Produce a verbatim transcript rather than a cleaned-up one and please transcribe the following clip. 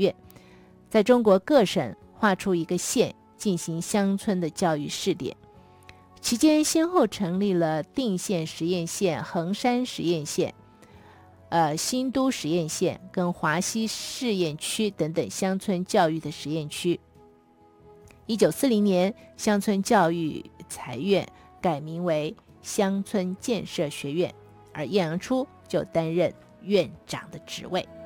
院，在中国各省划出一个县，进行乡村的教育试点。期间先后成立了定县实验县、衡山实验县、呃新都实验县跟华西试验区等等乡村教育的实验区。一九四零年，乡村教育财院改名为乡村建设学院，而叶阳初就担任院长的职位。